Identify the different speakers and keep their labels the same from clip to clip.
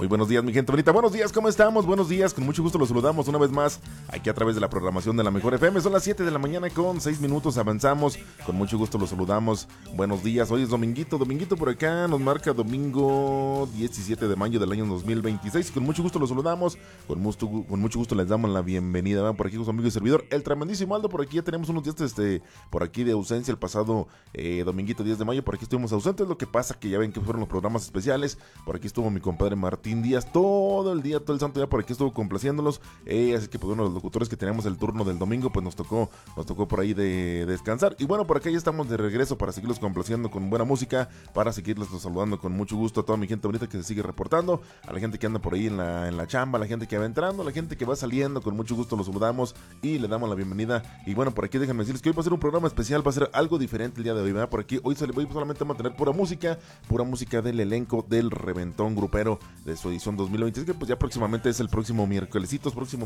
Speaker 1: Muy buenos días, mi gente bonita. Buenos días, ¿cómo estamos? Buenos días, con mucho gusto los saludamos una vez más aquí a través de la programación de la Mejor FM. Son las 7 de la mañana con 6 minutos, avanzamos. Con mucho gusto los saludamos. Buenos días, hoy es dominguito por acá. Nos marca domingo 17 de mayo del año 2026. Con mucho gusto los saludamos. Con mucho gusto les damos la bienvenida. ¿Verdad? Por aquí con su amigo y servidor, el tremendísimo Aldo. Por aquí ya tenemos unos días por aquí de ausencia. El pasado dominguito 10 de mayo, por aquí estuvimos ausentes. Lo que pasa que ya ven que fueron los programas especiales. Por aquí estuvo mi compadre Martín Díaz todo el día, todo el santo día por aquí estuvo complaciéndolos, así que pues bueno, los locutores que teníamos el turno del domingo pues nos tocó por ahí de descansar, y bueno, por acá ya estamos de regreso para seguirlos complaciendo con buena música, para seguirlos saludando con mucho gusto a toda mi gente bonita que se sigue reportando, a la gente que anda por ahí en la chamba, a la gente que va entrando, a la gente que va saliendo, con mucho gusto los saludamos y le damos la bienvenida. Y bueno, por aquí déjenme decirles que hoy va a ser un programa especial, va a ser algo diferente el día de hoy, ¿verdad? Por aquí hoy solamente vamos a tener pura música del elenco del Reventón Grupero de su edición 2026, que pues ya próximamente es el próximo miércoles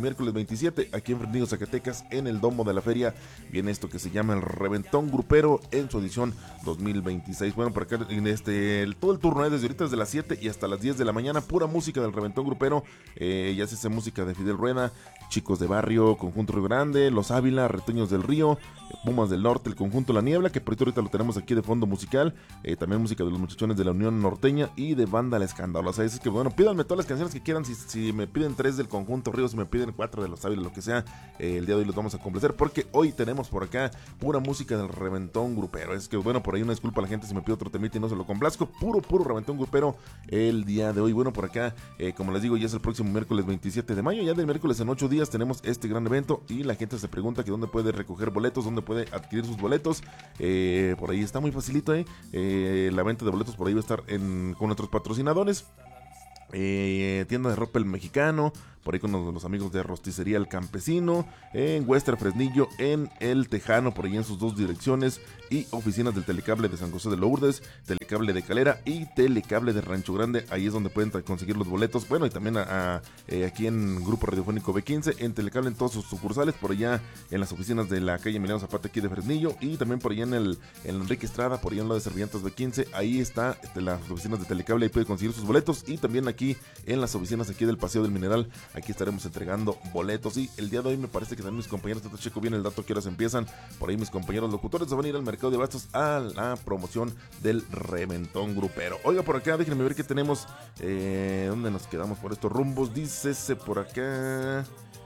Speaker 1: 27, aquí en Fresnillo, Zacatecas, en el domo de la feria, viene esto que se llama el Reventón Grupero en su edición 2026. Bueno, por acá todo el turno es desde ahorita, desde las 7 y hasta las 10 de la mañana, pura música del Reventón Grupero, ya se hace música de Fidel Rueda, Chicos de Barrio, Conjunto Río Grande, Los Ávila, Retoños del Río, Pumas del Norte, el Conjunto La Niebla, que por ahorita lo tenemos aquí de fondo musical, también música de los muchachones de la Unión Norteña y de Banda La Escandalosa. Así que bueno, pídanme todas las canciones que quieran, si me piden 3 del Conjunto Río, si me piden 4 de Los Ávila, lo que sea, el día de hoy los vamos a complacer, porque hoy tenemos por acá pura música del Reventón Grupero. Es que bueno, por ahí una disculpa a la gente si me pido otro temita y no se lo complazco, puro Reventón Grupero el día de hoy. Bueno, por acá, como les digo, ya es el próximo miércoles 27 de mayo, ya del miércoles en 8 días tenemos este gran evento, y la gente se pregunta que dónde puede recoger boletos, dónde puede adquirir sus boletos. Por ahí está muy facilito, la venta de boletos por ahí va a estar con nuestros patrocinadores, tienda de ropa El Mexicano, por ahí con los amigos de Rosticería El Campesino, en Western Fresnillo, en El Tejano, por ahí en sus 2 direcciones, y oficinas del Telecable de San José de Lourdes, Telecable de Calera y Telecable de Rancho Grande. Ahí es donde pueden conseguir los boletos. Bueno, y también aquí en Grupo Radiofónico B15, en Telecable en todos sus sucursales, por allá en las oficinas de la calle Emiliano Zapata aquí de Fresnillo, y también por allá en el Enrique Estrada, por allá en lo de Servientas B15, ahí está las oficinas de Telecable, ahí puede conseguir sus boletos, y también aquí en las oficinas aquí del Paseo del Mineral, aquí estaremos entregando boletos. Y el día de hoy me parece que también mis compañeros, te checo bien el dato que horas empiezan, por ahí mis compañeros locutores se van a ir al mercado de abastos a la promoción del Reventón Grupero. Oiga, por acá, déjenme ver qué tenemos, ¿dónde nos quedamos por estos rumbos? Dícese por acá.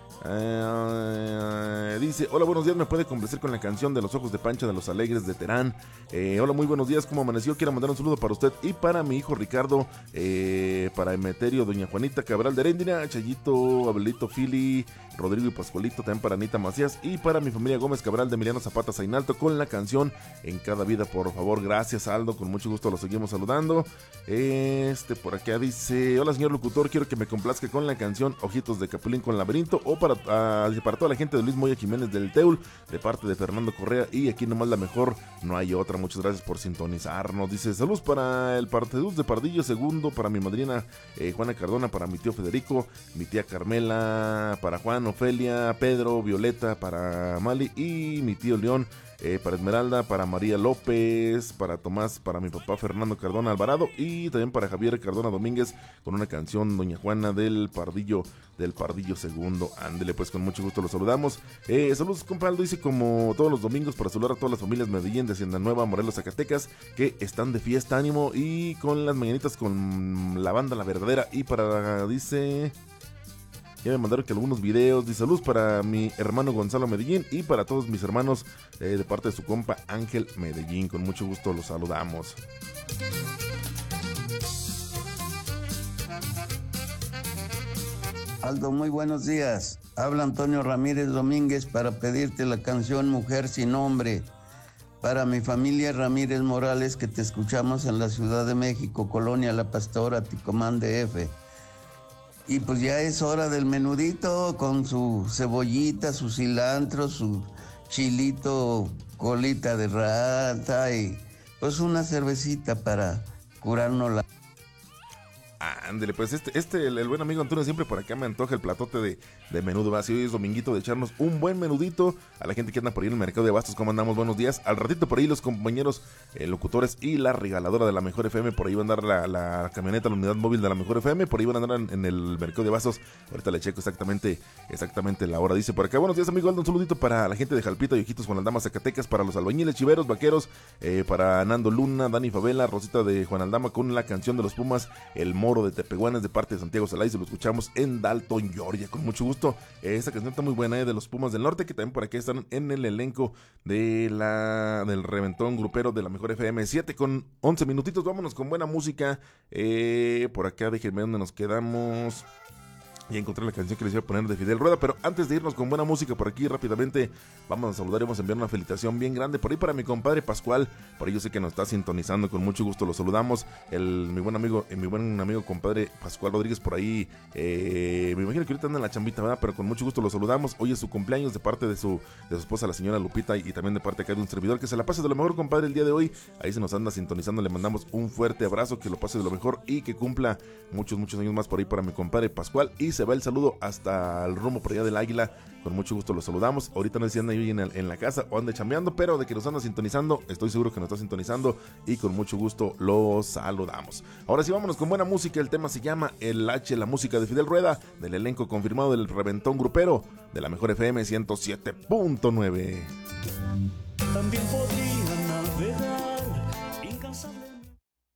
Speaker 1: Dice, hola, buenos días, me puede complacer con la canción de Los Ojos de Pancha de Los Alegres de Terán. Hola, muy buenos días, ¿cómo amaneció? Quiero mandar un saludo para usted y para mi hijo Ricardo, para Emeterio, doña Juanita Cabral de Heréndira, Chayito, Abelito, Fili, Rodrigo y Pascualito, también para Anita Macías, y para mi familia Gómez Cabral de Emiliano Zapata Zainalto, con la canción En Cada Vida, por favor. Gracias, Aldo, con mucho gusto lo seguimos saludando. Por acá dice, hola señor locutor, quiero que me complazca con la canción Ojitos de Capulín con Laberinto, o para toda la gente de Luis Moya Jiménez del Teul, de parte de Fernando Correa, y aquí nomás la mejor, no hay otra. Muchas gracias por sintonizarnos. Dice, saludos para el Parteduz de Pardillo segundo, para mi madrina Juana Cardona, para mi tío Federico, mi tía Carmela, para Juan, Ofelia, Pedro, Violeta, para Mali y mi tío León, para Esmeralda, para María López, para Tomás, para mi papá Fernando Cardona Alvarado, y también para Javier Cardona Domínguez, con una canción Doña Juana del Pardillo segundo. Ándele, pues con mucho gusto los saludamos. Saludos, compa Aldo, dice, como todos los domingos, para saludar a todas las familias Medellín de Hacienda Nueva, Morelos, Zacatecas, que están de fiesta, ánimo, y con las mañanitas con la banda La Verdadera, y para, dice, ya me mandaron que algunos videos. Dice, saludos para mi hermano Gonzalo Medellín y para todos mis hermanos, de parte de su compa Ángel Medellín. Con mucho gusto los saludamos.
Speaker 2: Aldo, muy buenos días. Habla Antonio Ramírez Domínguez para pedirte la canción Mujer sin Nombre. Para mi familia Ramírez Morales, que te escuchamos en la Ciudad de México, Colonia La Pastora, Ticomán DF. Y pues ya es hora del menudito con su cebollita, su cilantro, su chilito, colita de rata y pues una cervecita para curarnos la...
Speaker 1: Ándele, pues el buen amigo Antonio siempre por acá me antoja el platote de menudo. Así hoy es dominguito de echarnos un buen menudito. A la gente que anda por ahí en el mercado de abastos, ¿cómo andamos? Buenos días. Al ratito por ahí los compañeros locutores y la regaladora de la Mejor FM. Por ahí va a andar la camioneta, la unidad móvil de la Mejor FM. Por ahí van a andar en el mercado de abastos. Ahorita le checo exactamente la hora. Dice por acá, buenos días amigo Aldo, un saludito para la gente de Jalpita y Ojitos, Juan Aldama, Zacatecas, para los albañiles, chiveros, vaqueros, para Nando Luna, Dani Favela, Rosita de Juan Aldama con la canción de los Pumas, El Moro de Tepehuanes, de parte de Santiago Salay. Se lo escuchamos en Dalton, Georgia, con mucho gusto. Esta canción está muy buena, de los Pumas del Norte, que también por aquí están en el elenco del reventón grupero de la Mejor FM. 7:11 minutitos, vámonos con buena música. Por acá déjenme dónde nos quedamos. Y encontré la canción que les iba a poner de Fidel Rueda. Pero antes de irnos con buena música por aquí rápidamente, vamos a saludar y vamos a enviar una felicitación bien grande por ahí para mi compadre Pascual. Por ahí yo sé que nos está sintonizando, con mucho gusto lo saludamos. Mi buen amigo compadre Pascual Rodríguez por ahí. Me imagino que ahorita anda en la chambita, ¿verdad? Pero con mucho gusto lo saludamos. Hoy es su cumpleaños de parte de su esposa, la señora Lupita, y también de parte acá de un servidor. Que se la pase de lo mejor, compadre, el día de hoy. Ahí se nos anda sintonizando, le mandamos un fuerte abrazo, que lo pase de lo mejor y que cumpla muchos años más por ahí para mi compadre Pascual. Y se va el saludo hasta el rumbo por allá del Águila. Con mucho gusto lo saludamos. Ahorita no sé si anda ahí en la casa o anda chambeando, pero de que nos anda sintonizando, estoy seguro que nos está sintonizando y con mucho gusto lo saludamos. Ahora sí, vámonos con buena música. El tema se llama El H, la música de Fidel Rueda, del elenco confirmado del reventón grupero de la Mejor FM 107.9.
Speaker 3: También podrían